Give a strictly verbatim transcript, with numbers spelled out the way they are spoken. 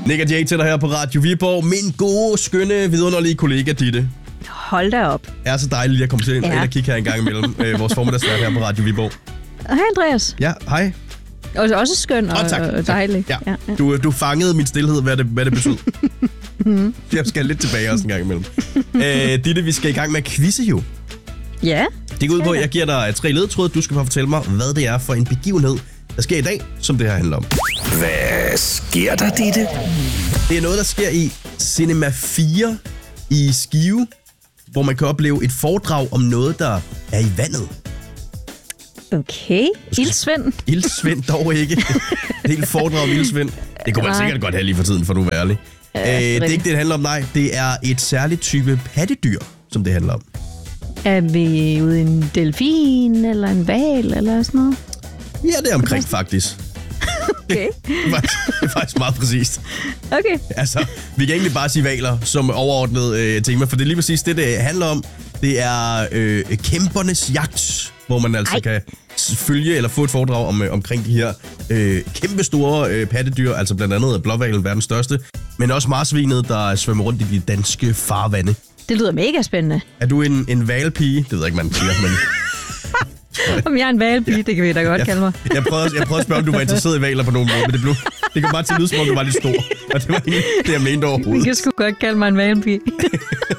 Nick og Jay til dig her på Radio Viborg. Min gode, skønne, vidunderlige kollega Ditte. Hold da op. Det er så dejligt lige at komme til Ja. ind og kigge her en gang imellem. øh, vores formiddagsvært her på Radio Viborg. Hej Andreas. Ja, hej. Og også skøn og, Åh, tak, og dejlig. Ja. Ja, ja. Du, du fangede min stillhed, hvad det, hvad det betød. Jeg skal lidt tilbage også en gang imellem. øh, Ditte, vi skal i gang med at quizze jo. Ja. Det går ud på, at jeg giver dig tre ledetråde. Du skal bare fortælle mig, hvad det er for en begivenhed, der sker i dag, som det her handler om. Hvad sker der, Ditte? Det er noget, der sker i Cinema fire i Skive, hvor man kan opleve et foredrag om noget, der er i vandet. Okay. Ildsvind. Ildsvind dog ikke. Et helt foredrag om ildsvind. Det kunne man Nej. sikkert godt have lige for tiden, for nu at være ærlig. Øh, det er ikke det, det handler om, nej. Det er et særligt type pattedyr, som det handler om. Er vi ude i en delfin eller en hval eller sådan noget? Ja, det er omkring faktisk. Okay. Det er faktisk, det er faktisk meget præcist. Okay. Altså, vi kan egentlig bare sige valer som overordnet øh, tema, for det er lige præcis det, det handler om. Det er øh, kæmpernes jagt, hvor man altså Ej. kan følge eller få et foredrag om, øh, omkring de her øh, kæmpe store øh, pattedyr, altså blandt andet blåhvalen, verdens største, men også marsvinet, der svømmer rundt i de danske farvande. Det lyder mega spændende. Er du en, en hvalpige? Det ved jeg ikke, man siger, men... Om jeg er en hvalpige, det kan vi da godt jeg, kalde mig. Jeg prøvede, jeg prøvede at spørge, om du var interesseret i hvaler på nogen måde, men det, blev, det kom bare til at lyde, som om du var lidt stor. Og det var ikke det, jeg mente overhovedet. Vi kan sgu godt kalde mig en hvalpige.